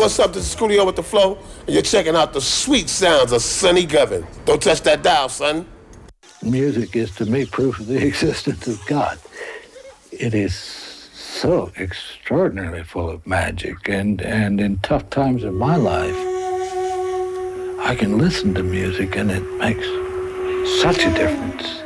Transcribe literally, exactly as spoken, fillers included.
what's up? This is Coolio with the Flow, and you're checking out the sweet sounds of Sonny Govin. Don't touch that dial, son. Music is to me proof of the existence of God. It is so extraordinarily full of magic, and, and in tough times of my life, I can listen to music and it makes such a difference.